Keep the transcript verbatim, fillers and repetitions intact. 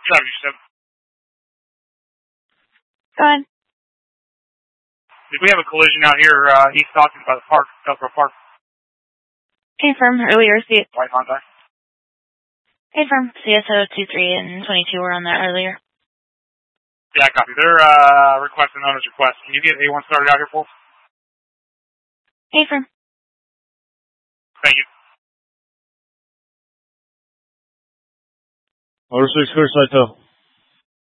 Driver seven. Go ahead. Did we have a collision out here, uh, East Stockton by the park, Delco Park? Confirm earlier. C- White contact. Confirm. C S O two three and twenty-two were on that earlier. Yeah, copy. They're, uh, requesting owner's request. Can you get A one started out here, folks? Confirm. Thank you. Motor six clear, side tail.